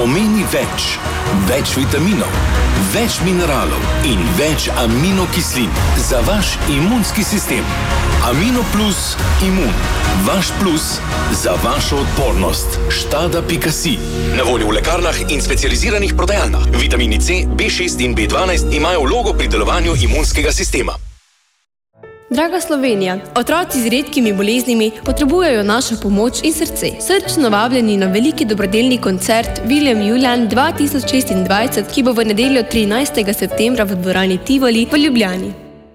pomeni več. Več vitaminov, več mineralov in več aminokislin za vaš imunski sistem. Amino Plus Imun. Vaš plus za vašo odpornost. Stada.si. Na voljo v lekarnah in specializiranih prodajalnah. Vitamini C, B6 in B12 imajo vlogo pri delovanju imunskega sistema. Draga Slovenija, otroci z redkimi boleznimi potrebujejo našo pomoč in srce. Srčno vabljeni na veliki dobrodelni koncert William Julian 2026, ki bo v nedeljo 13. septembra v dvorani Tivoli v Ljubljani.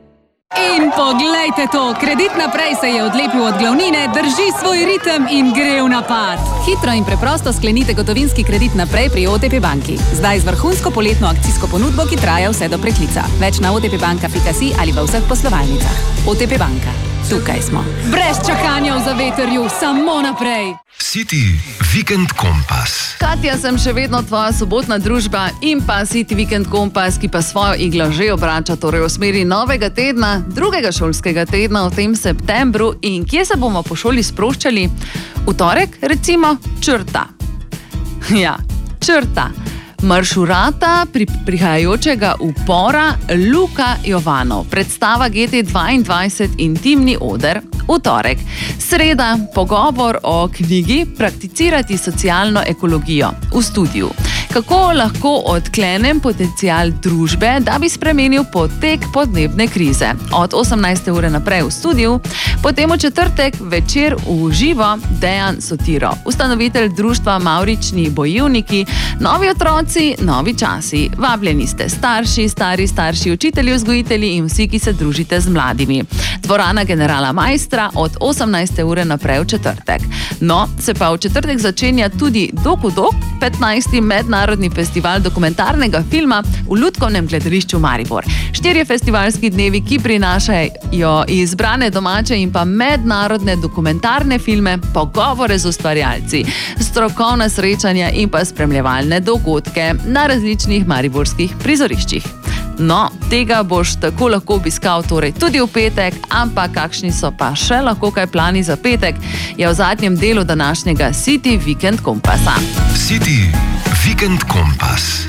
In poglejte to, Kredit Naprej se je odlepil od glavnine, drži svoj ritem in gre v napad. Hitro in preprosto sklenite gotovinski kredit naprej pri OTP banki. Zdaj z vrhunsko poletno akcijsko ponudbo, ki traja vse do preklica. Več na otpbanka.si ali v vseh poslovalnicah. OTP banka. Tukaj smo. Brez čakanja v zavetrju, samo naprej. City Weekend Kompas. Katja, sem še vedno tvoja sobotna družba in pa City Weekend Kompas, ki pa svojo iglo že obrača, torej v smeri novega tedna, drugega šolskega tedna v tem septembru. In kje se bomo po šoli sproščali? V torek, recimo, črta. Ja, črta. Maršurata prihajajočega upora Luka Jovanov. Predstava GT22 Intimni oder v torek. Sreda, pogovor o knjigi Prakticirati socialno ekologijo v studiu. Kako lahko odklenem potencial družbe, da bi spremenil potek podnebne krize. Od 18. ure naprej v studiu, potem v četrtek večer v živo Dejan Sotiro, ustanovitelj društva Mavrični bojevniki, novi otroci, novi časi. Vabljeni ste starši, stari starši, učitelji, vzgojitelji in vsi, ki se družite z mladimi. Dvorana Generala Majstra od 18. ure naprej v četrtek. No, se pa v četrtek začenja tudi Dokudok, 15. mednarodni festival dokumentarnega filma v Lutkovnem gledališču Maribor. 4 festivalski dnevi, ki prinašajo izbrane domače in pa mednarodne dokumentarne filme, pogovore z ustvarjalci, strokovna srečanja in pa spremljevalne dogodke na različnih mariborskih prizoriščih. No, tega boš tako lahko obiskal torej tudi v petek, ampak kakšni so pa še lahko kaj plani za petek, je v zadnjem delu današnjega City Weekend Kompasa. City Weekend Kompas.